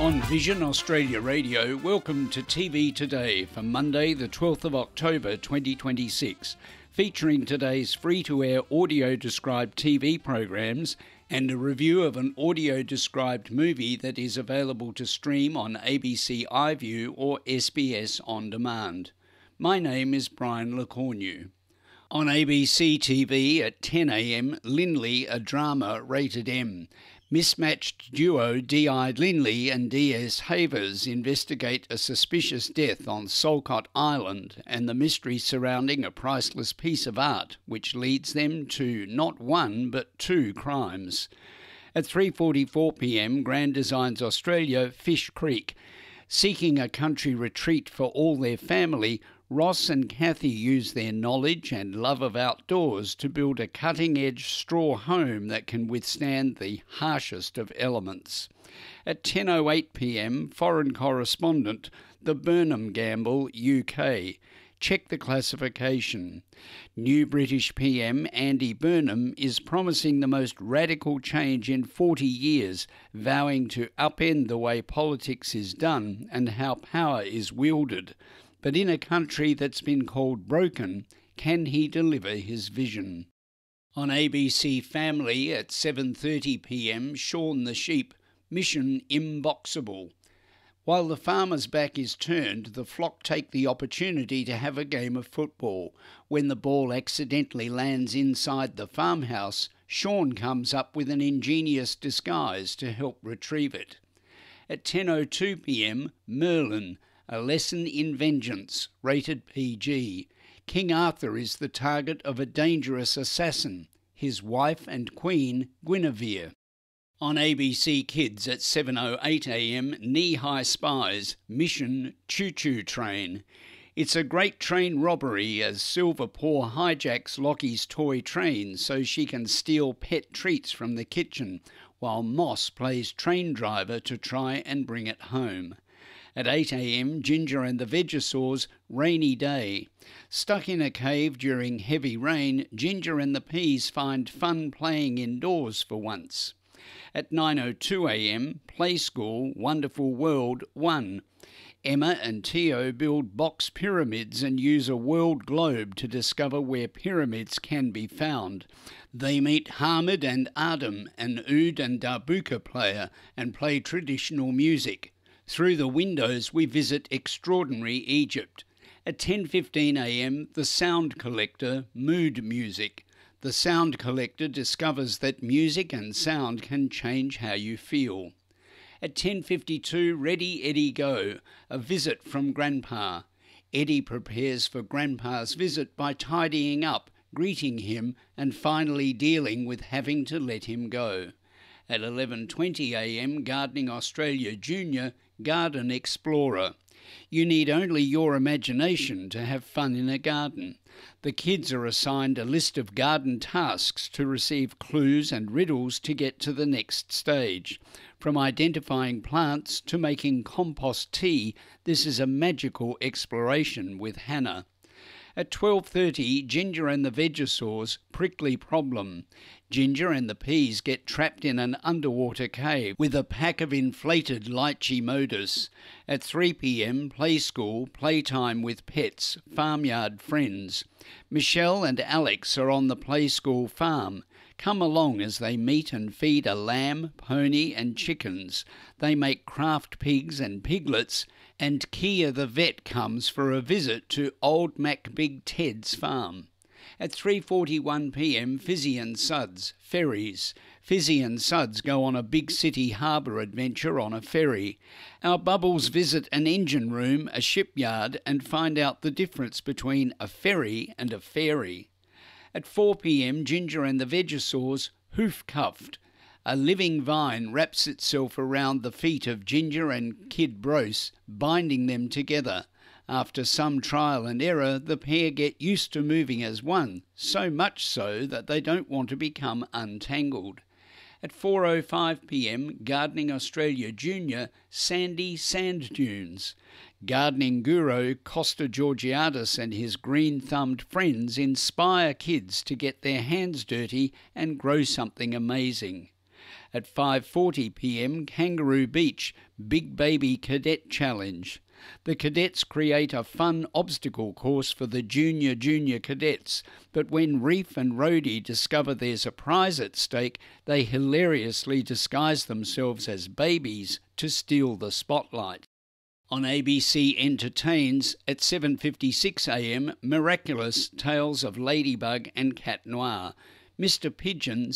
On Vision Australia Radio, welcome to TV Today for Monday the 12th of October 2026, featuring today's free-to-air audio-described TV programs and a review of an audio-described movie that is available to stream on ABC iView or SBS On Demand. My name is Brian Lecornu. On ABC TV at 10 a.m, Linley, a drama rated M. Mismatched duo D.I. Linley and D.S. Havers investigate a suspicious death on Solcott Island and the mystery surrounding a priceless piece of art which leads them to not one but two crimes. At 3:44 p.m, Grand Designs Australia, Fish Creek. Seeking a country retreat for all their family, Ross and Kathy use their knowledge and love of outdoors to build a cutting-edge straw home that can withstand the harshest of elements. At 10:08 p.m, Foreign Correspondent, The Burnham Gamble, UK. Check the classification. New British PM Andy Burnham is promising the most radical change in 40 years, vowing to upend the way politics is done and how power is wielded. But in a country that's been called broken, can he deliver his vision? On ABC Family at 7:30 p.m, Shaun the Sheep, Mission Imboxable. While the farmer's back is turned, the flock take the opportunity to have a game of football. When the ball accidentally lands inside the farmhouse, Shaun comes up with an ingenious disguise to help retrieve it. At 10:02 p.m, Merlin, A Lesson in Vengeance, rated PG. King Arthur is the target of a dangerous assassin, his wife and queen, Guinevere. On ABC Kids at 7:08 a.m, Knee-High Spies, Mission Choo Choo Train. It's a great train robbery as Silver Paw hijacks Lockie's toy train so she can steal pet treats from the kitchen, while Moss plays train driver to try and bring it home. At 8 a.m, Ginger and the Vegasaurs, Rainy Day. Stuck in a cave during heavy rain, Ginger and the Peas find fun playing indoors for once. At 9:02 a.m, Play School, Wonderful World 1. Emma and Tio build box pyramids and use a world globe to discover where pyramids can be found. They meet Hamid and Adam, an oud and darbuka player, and play traditional music. Through the windows we visit extraordinary Egypt. At 10:15 a.m, The Sound Collector, Mood Music. The Sound Collector discovers that music and sound can change how you feel. At 10:52, Ready Eddie Go, A Visit from Grandpa. Eddie prepares for Grandpa's visit by tidying up, greeting him and finally dealing with having to let him go. At 11:20 a.m, Gardening Australia Junior, Garden Explorer. You need only your imagination to have fun in a garden. The kids are assigned a list of garden tasks to receive clues and riddles to get to the next stage. From identifying plants to making compost tea, this is a magical exploration with Hannah. At 12:30, Ginger and the Vegasaurs, Prickly Problem. Ginger and the Peas get trapped in an underwater cave with a pack of inflated lychee modus. At 3 p.m, Play School, Playtime with Pets, Farmyard Friends. Michelle and Alex are on the Play School farm. Come along as they meet and feed a lamb, pony and chickens. They make craft pigs and piglets, and Kia the vet comes for a visit to Old Mac Big Ted's farm. At 3:41 p.m, Fizzy and Suds, Ferries. Fizzy and Suds go on a big city harbour adventure on a ferry. Our Bubbles visit an engine room, a shipyard, and find out the difference between a ferry and a fairy. At 4 p.m, Ginger and the Vegasaurs, Hoof Cuffed. A living vine wraps itself around the feet of Ginger and Kid Brose, binding them together. After some trial and error, the pair get used to moving as one, so much so that they don't want to become untangled. At 4:05 p.m, Gardening Australia Junior, Sandy Sand Dunes. Gardening guru Costa Georgiadis and his green-thumbed friends inspire kids to get their hands dirty and grow something amazing. At 5:40 p.m, Kangaroo Beach, Big Baby Cadet Challenge. The cadets create a fun obstacle course for the junior cadets, but when Reef and Rhodey discover there's a prize at stake, they hilariously disguise themselves as babies to steal the spotlight. On ABC Entertains at 7:56 a.m, Miraculous Tales of Ladybug and Cat Noir. Mr. Pigeon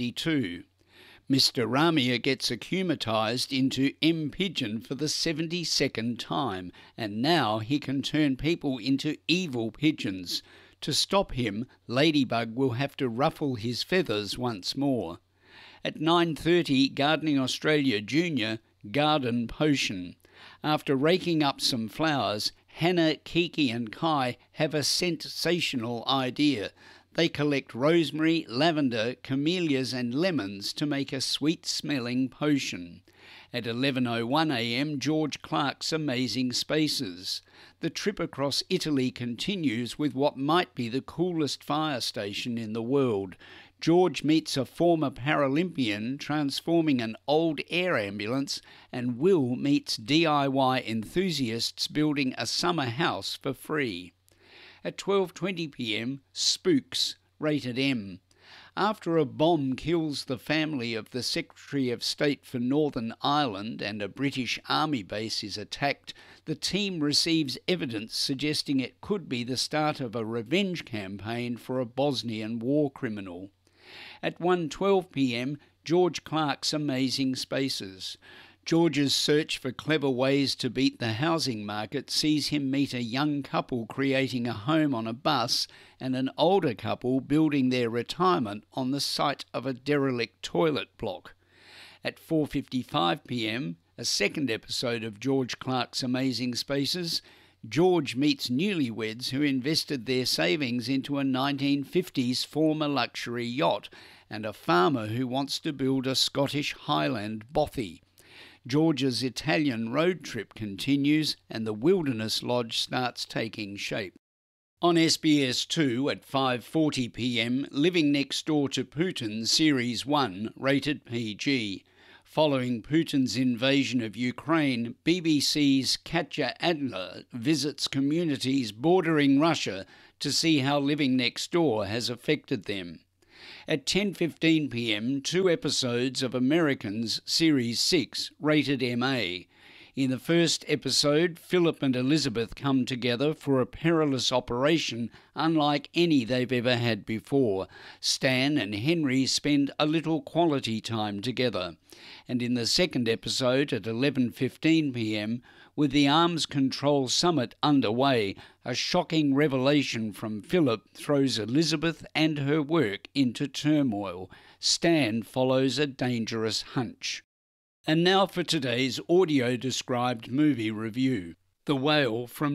72. Mr. Ramia gets acclimatised into M. Pigeon for the 72nd time, and now he can turn people into evil pigeons. To stop him, Ladybug will have to ruffle his feathers once more. At 9:30, Gardening Australia Junior, Garden Potion. After raking up some flowers, Hannah, Kiki and Kai have a sensational idea. They collect rosemary, lavender, camellias and lemons to make a sweet-smelling potion. At 11:01 a.m, George Clark's Amazing Spaces. The trip across Italy continues with what might be the coolest fire station in the world. George meets a former Paralympian transforming an old air ambulance, and Will meets DIY enthusiasts building a summer house for free. At 12:20 p.m, Spooks, rated M. After a bomb kills the family of the Secretary of State for Northern Ireland and a British Army base is attacked, the team receives evidence suggesting it could be the start of a revenge campaign for a Bosnian war criminal. At 1:12 p.m, George Clark's Amazing Spaces. George's search for clever ways to beat the housing market sees him meet a young couple creating a home on a bus and an older couple building their retirement on the site of a derelict toilet block. At 4:55 p.m, a second episode of George Clark's Amazing Spaces. George meets newlyweds who invested their savings into a 1950s former luxury yacht and a farmer who wants to build a Scottish Highland bothy. George's Italian road trip continues and the Wilderness Lodge starts taking shape. On SBS2 at 5:40 p.m, Living Next Door to Putin Series 1, rated PG. Following Putin's invasion of Ukraine, BBC's Katya Adler visits communities bordering Russia to see how living next door has affected them. At 10:15 p.m, 2 episodes of Americans Series 6, rated MA. In the first episode, Philip and Elizabeth come together for a perilous operation unlike any they've ever had before. Stan and Henry spend a little quality time together. And in the second episode at 11:15 p.m, with the Arms Control Summit underway, a shocking revelation from Philip throws Elizabeth and her work into turmoil. Stan follows a dangerous hunch. And now for today's audio-described movie review. The Whale from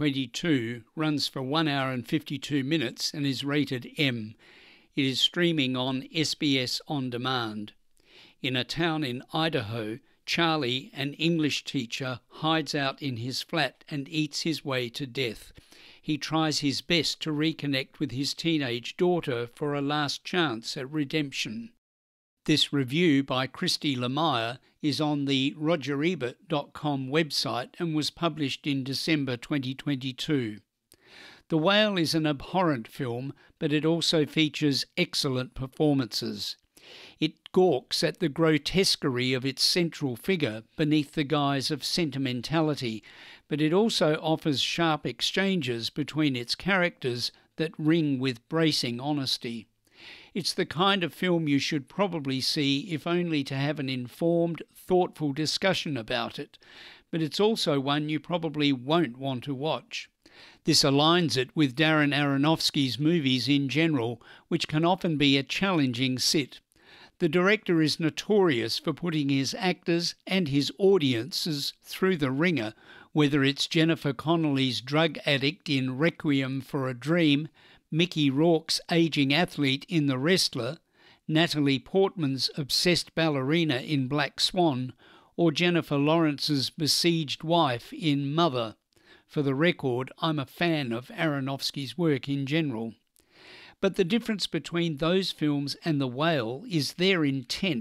2022 runs for 1 hour and 52 minutes and is rated M. It is streaming on SBS On Demand. In a town in Idaho, Charlie, an English teacher, hides out in his flat and eats his way to death. He tries his best to reconnect with his teenage daughter for a last chance at redemption. This review by Christy Lemire is on the RogerEbert.com website and was published in December 2022. The Whale is an abhorrent film, but it also features excellent performances. It gawks at the grotesquerie of its central figure beneath the guise of sentimentality, but it also offers sharp exchanges between its characters that ring with bracing honesty. It's the kind of film you should probably see if only to have an informed, thoughtful discussion about it, but it's also one you probably won't want to watch. This aligns it with Darren Aronofsky's movies in general, which can often be a challenging sit. The director is notorious for putting his actors and his audiences through the ringer, whether it's Jennifer Connelly's drug addict in Requiem for a Dream, Mickey Rourke's ageing athlete in The Wrestler, Natalie Portman's obsessed ballerina in Black Swan, or Jennifer Lawrence's besieged wife in Mother. For the record, I'm a fan of Aronofsky's work in general. But the difference between those films and The Whale is their intent,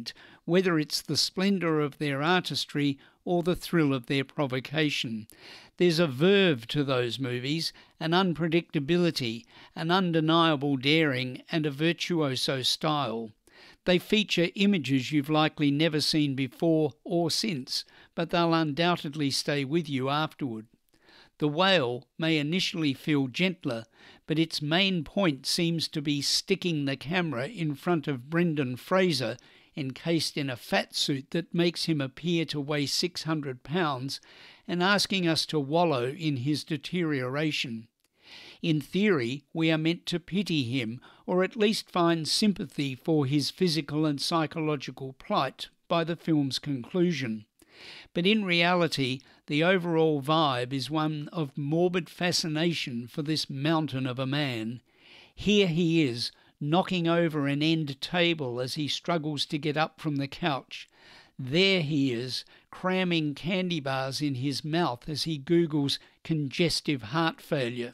whether it's the splendour of their artistry or the thrill of their provocation. There's a verve to those movies, an unpredictability, an undeniable daring, and a virtuoso style. They feature images you've likely never seen before or since, but they'll undoubtedly stay with you afterward. The Whale may initially feel gentler, but its main point seems to be sticking the camera in front of Brendan Fraser, encased in a fat suit that makes him appear to weigh 600 pounds, and asking us to wallow in his deterioration. In theory, we are meant to pity him, or at least find sympathy for his physical and psychological plight by the film's conclusion. But in reality, the overall vibe is one of morbid fascination for this mountain of a man. Here he is, knocking over an end table as he struggles to get up from the couch. There he is, cramming candy bars in his mouth as he Googles congestive heart failure.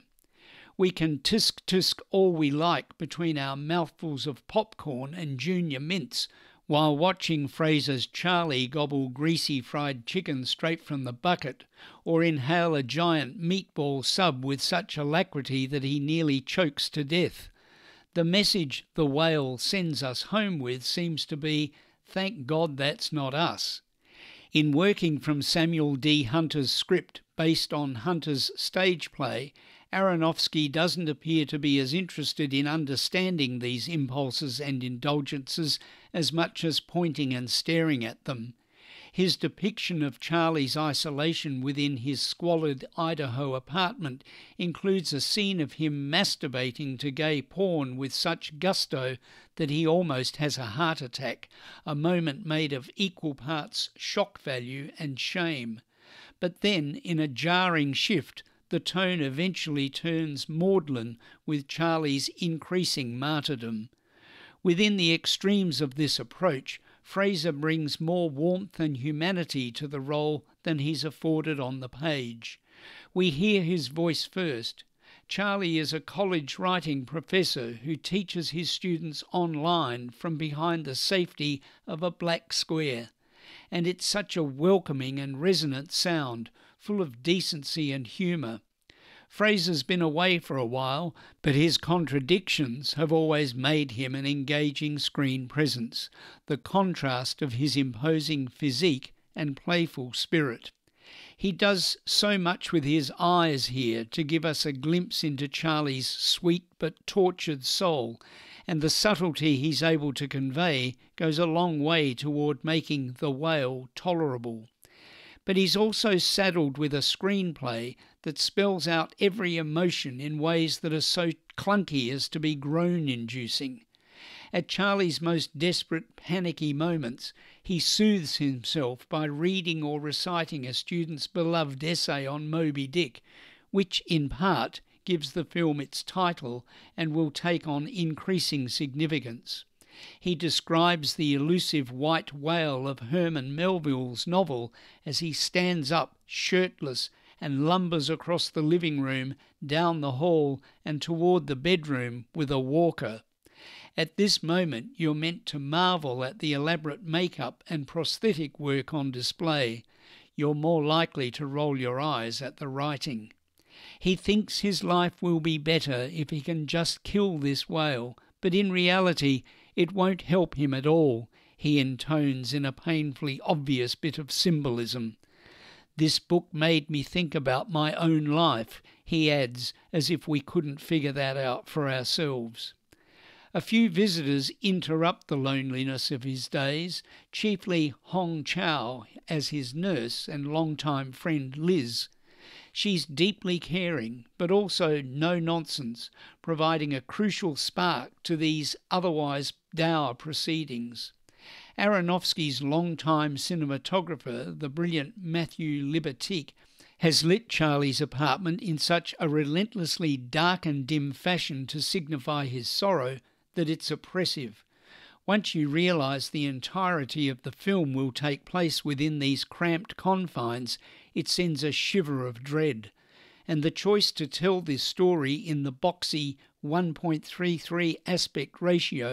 We can tisk all we like between our mouthfuls of popcorn and junior mints, while watching Fraser's Charlie gobble greasy fried chicken straight from the bucket, or inhale a giant meatball sub with such alacrity that he nearly chokes to death. The message the Whale sends us home with seems to be, thank God that's not us. In working from Samuel D. Hunter's script based on Hunter's stage play, Aronofsky doesn't appear to be as interested in understanding these impulses and indulgences as much as pointing and staring at them. His depiction of Charlie's isolation within his squalid Idaho apartment includes a scene of him masturbating to gay porn with such gusto that he almost has a heart attack, a moment made of equal parts shock value and shame. But then, in a jarring shift, the tone eventually turns maudlin with Charlie's increasing martyrdom. Within the extremes of this approach, Fraser brings more warmth and humanity to the role than he's afforded on the page. We hear his voice first. Charlie is a college writing professor who teaches his students online from behind the safety of a black square. And it's such a welcoming and resonant sound, full of decency and humour. Fraser's been away for a while, but his contradictions have always made him an engaging screen presence, the contrast of his imposing physique and playful spirit. He does so much with his eyes here to give us a glimpse into Charlie's sweet but tortured soul, and the subtlety he's able to convey goes a long way toward making The Whale tolerable. But he's also saddled with a screenplay that spells out every emotion in ways that are so clunky as to be groan-inducing. At Charlie's most desperate, panicky moments, he soothes himself by reading or reciting a student's beloved essay on Moby Dick, which, in part, gives the film its title and will take on increasing significance. He describes the elusive white whale of Herman Melville's novel as he stands up, shirtless, and lumbers across the living room, down the hall, and toward the bedroom with a walker. At this moment, you're meant to marvel at the elaborate makeup and prosthetic work on display. You're more likely to roll your eyes at the writing. He thinks his life will be better if he can just kill this whale, but in reality, it won't help him at all, he intones in a painfully obvious bit of symbolism. This book made me think about my own life, he adds, as if we couldn't figure that out for ourselves. A few visitors interrupt the loneliness of his days, chiefly Hong Chow as his nurse and longtime friend Liz. She's deeply caring, but also no-nonsense, providing a crucial spark to these otherwise dour proceedings. Aronofsky's longtime cinematographer, the brilliant Matthew Libatique, has lit Charlie's apartment in such a relentlessly dark and dim fashion to signify his sorrow that it's oppressive. Once you realise the entirety of the film will take place within these cramped confines, it sends a shiver of dread. And the choice to tell this story in the boxy 1.33 aspect ratio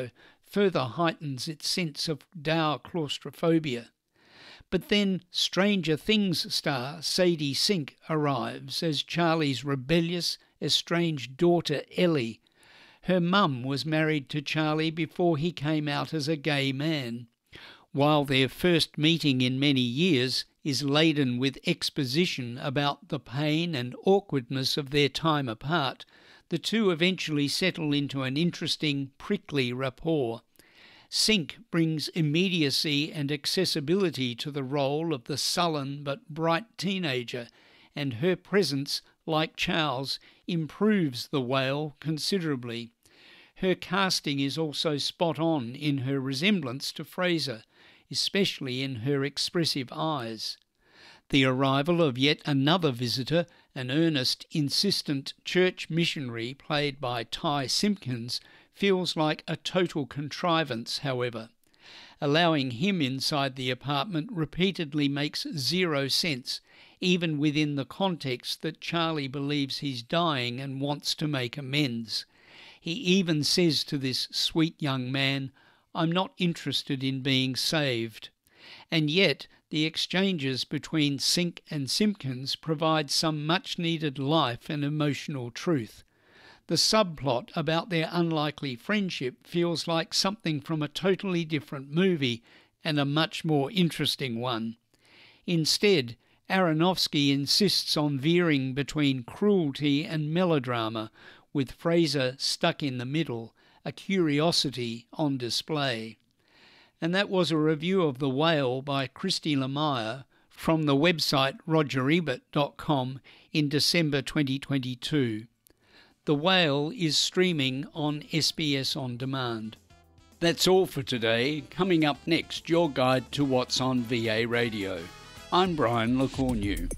further heightens its sense of dour claustrophobia. But then Stranger Things star Sadie Sink arrives as Charlie's rebellious, estranged daughter Ellie. Her mum was married to Charlie before he came out as a gay man. While their first meeting in many years is laden with exposition about the pain and awkwardness of their time apart, the two eventually settle into an interesting, prickly rapport. Sink brings immediacy and accessibility to the role of the sullen but bright teenager, and her presence, like Charles, improves the whale considerably. Her casting is also spot on in her resemblance to Fraser, especially in her expressive eyes. The arrival of yet another visitor, an earnest, insistent church missionary played by Ty Simpkins, feels like a total contrivance, however. Allowing him inside the apartment repeatedly makes zero sense, even within the context that Charlie believes he's dying and wants to make amends. He even says to this sweet young man, "I'm not interested in being saved." And yet the exchanges between Sink and Simpkins provide some much-needed life and emotional truth. The subplot about their unlikely friendship feels like something from a totally different movie, and a much more interesting one. Instead, Aronofsky insists on veering between cruelty and melodrama, with Fraser stuck in the middle, a curiosity on display. And that was a review of The Whale by Christy Lemire from the website rogerebert.com in December 2022. The Whale is streaming on SBS On Demand. That's all for today. Coming up next, your guide to what's on VA Radio. I'm Brian LeCornu.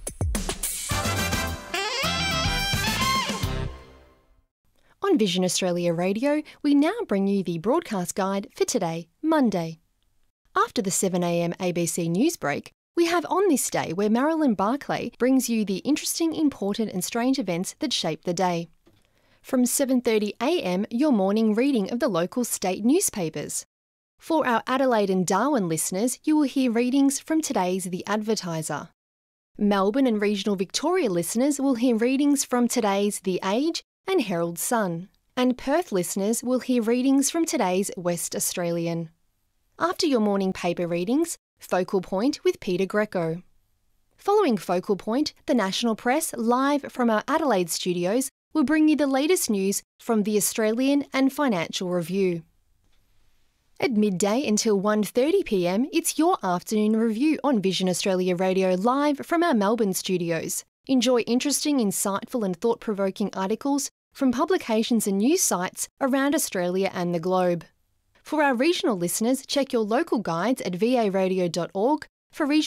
On Vision Australia Radio, we now bring you the broadcast guide for today, Monday. After the 7 a.m. ABC News break, we have On This Day, where Marilyn Barclay brings you the interesting, important and strange events that shape the day. From 7:30 a.m, your morning reading of the local state newspapers. For our Adelaide and Darwin listeners, you will hear readings from today's The Advertiser. Melbourne and regional Victoria listeners will hear readings from today's The Age and Herald Sun. And Perth listeners will hear readings from today's West Australian. After your morning paper readings, Focal Point with Peter Greco. Following Focal Point, the National Press, live from our Adelaide studios, will bring you the latest news from The Australian and Financial Review. At midday until 1:30 p.m, it's your afternoon review on Vision Australia Radio live from our Melbourne studios. Enjoy interesting, insightful and thought-provoking articles from publications and news sites around Australia and the globe. For our regional listeners, check your local guides at varadio.org for regional